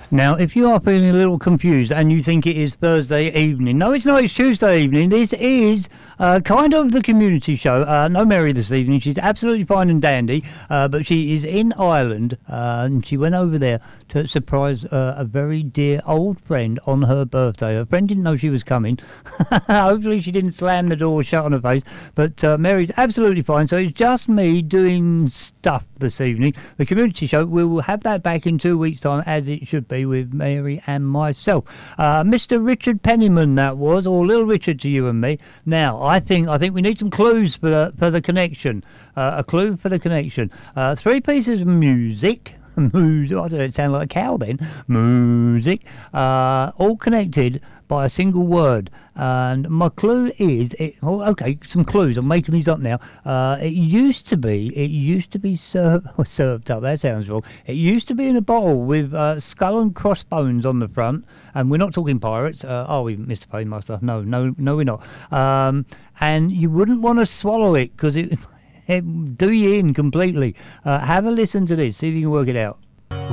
Now, if you are feeling a little confused and you think it is Thursday evening, no, it's not, it's Tuesday evening. This is kind of the community show. No Mary this evening. She's absolutely fine and dandy, but she is in Ireland, and she went over there to surprise a very dear old friend on her birthday. Her friend didn't know she was coming. Hopefully she didn't slam the door shut on her face, but Mary's absolutely fine, so it's just me doing stuff this evening. The community show, we will have that back in 2 weeks' time, as it should be, with Mary and myself. Mr. Richard Penniman, that was, or Little Richard to you and me. Now, I think we need some clues for the connection. A clue for the connection. 3 pieces of music. I don't know, it sounded like a cow then. Music. All connected by a single word. And my clue is, some clues. I'm making these up now. It used to be served up. That sounds wrong. It used to be in a bottle with skull and crossbones on the front. And we're not talking pirates. Are we, Mr. Paymaster? No, we're not. And you wouldn't want to swallow it because it do you in completely. Have a listen to this. See if you can work it out.